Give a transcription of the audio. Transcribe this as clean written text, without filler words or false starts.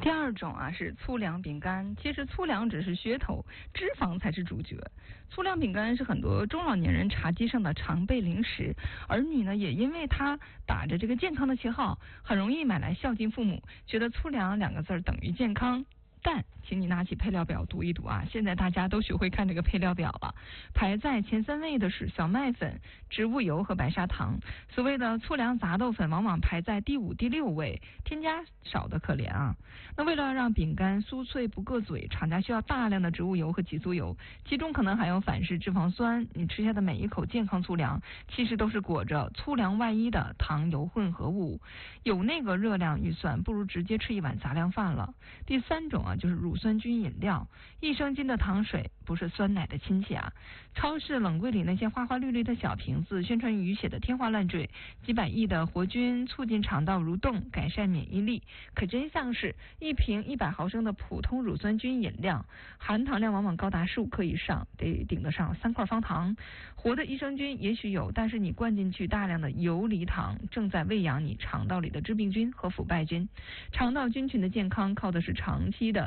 第二种是粗粮饼干，其实粗粮只是噱头，脂肪才是主角。粗粮饼干是很多中老年人茶几上的常备零食，儿女呢也因为它打着这个健康的旗号，很容易买来孝敬父母，觉得粗粮2个字等于健康。但请你拿起配料表读一读现在大家都学会看这个配料表了。排在前3位的是小麦粉、植物油和白砂糖，所谓的粗粮杂豆粉往往排在第5、第6位，添加少的可怜那为了让饼干酥脆不硌嘴，厂家需要大量的植物油和极酥油，其中可能含有反式脂肪酸。你吃下的每一口健康粗粮，其实都是裹着粗粮外衣的糖油混合物，有那个热量预算，不如直接吃一碗杂粮饭了。第3种就是乳酸菌饮料，益生菌的糖水不是酸奶的亲戚超市冷柜里那些花花绿绿的小瓶子，宣传语写的天花乱坠，几百亿的活菌促进肠道蠕动，改善免疫力，可真像是一瓶100毫升的普通乳酸菌饮料，含糖量往往高达15克以上，得顶得上3块方糖。活的益生菌也许有，但是你灌进去大量的游离糖，正在喂养你肠道里的致病菌和腐败菌。肠道菌群的健康靠的是长期的